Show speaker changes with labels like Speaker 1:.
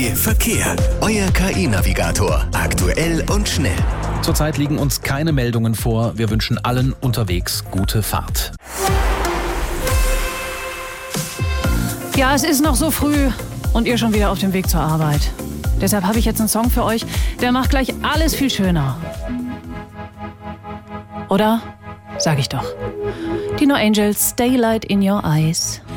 Speaker 1: Verkehr. Euer KI-Navigator. Aktuell und schnell.
Speaker 2: Zurzeit liegen uns keine Meldungen vor. Wir wünschen allen unterwegs gute Fahrt.
Speaker 3: Ja, es ist noch so früh und ihr schon wieder auf dem Weg zur Arbeit. Deshalb habe ich jetzt einen Song für euch, der macht gleich alles viel schöner. Oder? Sag ich doch. Die No Angels, Daylight in Your Eyes.